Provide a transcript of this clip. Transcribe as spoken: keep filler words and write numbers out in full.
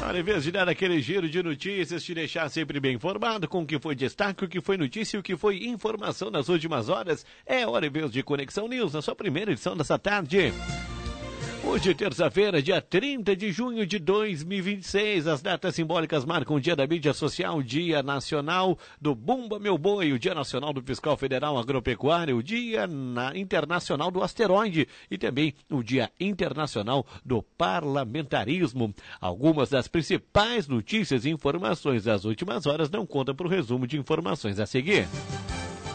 Olha, em vez de dar aquele giro de notícias, te deixar sempre bem informado com o que foi destaque, o que foi notícia e o que foi informação nas últimas horas, é hora e vez de Conexão News, na sua primeira edição dessa tarde. Hoje, terça-feira, dia trinta de junho de dois mil e vinte e seis, as datas simbólicas marcam o Dia da Mídia Social, o Dia Nacional do Bumba Meu Boi, o Dia Nacional do Fiscal Federal Agropecuário, o Dia na... Internacional do Asteroide e também o Dia Internacional do Parlamentarismo. Algumas das principais notícias e informações das últimas horas não contam para o resumo de informações a seguir.